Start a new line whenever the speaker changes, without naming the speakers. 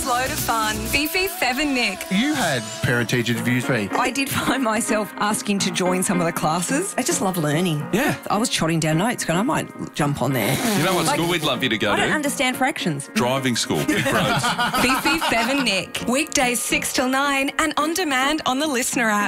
load of fun. Fifi, Fev and Nick.
You had parent-teacher interviews, me.
I did find myself asking to join some of the classes. I just love learning.
Yeah.
I was jotting down notes going, I might jump on there.
You know what school we'd love you to go
I
to?
don't understand fractions.
Driving school. Big roads.
Fifi, Fev and Nick. Weekdays 6 till 9 and on demand on the Listener app.